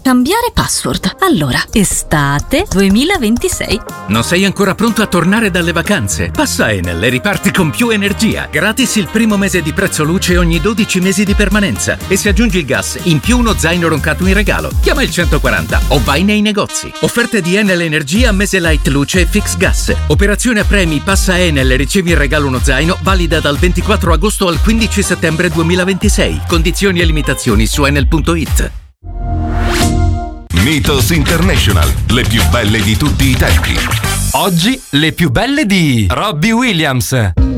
Cambiare password. Allora, estate 2026. Non sei ancora pronto a tornare dalle vacanze? Passa Enel e riparti con più energia. Gratis il primo mese di prezzo luce ogni 12 mesi di permanenza. E se aggiungi il gas, in più uno zaino roncato in regalo. Chiama il 140 o vai nei negozi. Offerte di Enel Energia, mese light luce e fix gas. Operazione a premi, passa Enel e ricevi in regalo uno zaino, valida dal 24 agosto al 15 settembre 2026. Condizioni e limitazioni su enel.it. Mythos International, le più belle di tutti i tempi. Oggi le più belle di Robbie Williams.